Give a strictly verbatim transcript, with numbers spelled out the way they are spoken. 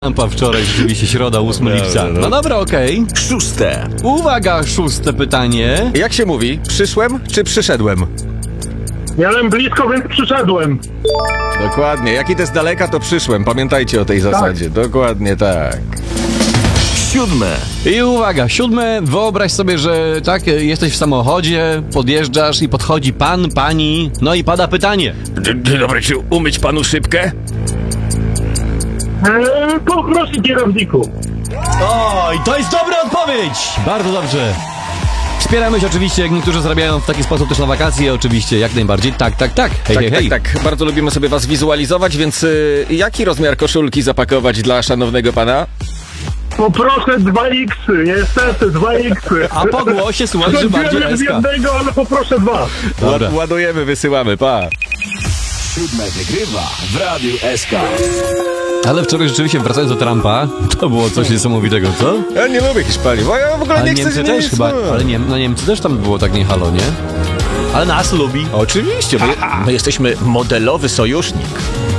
Lampa wczoraj, rzeczywiście środa, ósmego lipca. No dobra, okej. Szóste. Uwaga, szóste pytanie. Jak się mówi? Przyszłem czy przyszedłem? Miałem blisko, więc przyszedłem. Dokładnie. Jak idę z daleka, to przyszłem. Pamiętajcie o tej zasadzie. Dokładnie tak. Siódme. I uwaga, siódme, wyobraź sobie, że tak, jesteś w samochodzie, podjeżdżasz i podchodzi pan, pani, no i pada pytanie. Dzień dobry, czy umyć panu szybkę? Eee, poproszę kierowniku. O, i to jest dobra odpowiedź! Bardzo dobrze. Wspieramy się oczywiście, jak niektórzy zarabiają w taki sposób też na wakacje, oczywiście, jak najbardziej. Tak, tak, tak. Hej, Tak, hej, hej. tak, tak. Bardzo lubimy sobie was wizualizować, więc y, jaki rozmiar koszulki zapakować dla szanownego pana? Poproszę dwa iksy, niestety dwa iksy. A po głosie słuchaj, że bardziej Chodziłem z eska. jednego, ale poproszę dwa. Dobra. Ład- ładujemy, wysyłamy, pa. Siódme wygrywa w Radiu S K. Ale wczoraj rzeczywiście, wracając do Trumpa, to było coś niesamowitego, co? Ja nie lubię Hiszpanii, bo ja w ogóle Ale nie chcę... Niemcy nie też chcę- chyba, ale nie, no Niemcy też tam było tak nie halo, nie? Ale nas lubi. Oczywiście, my, my jesteśmy modelowy sojusznik.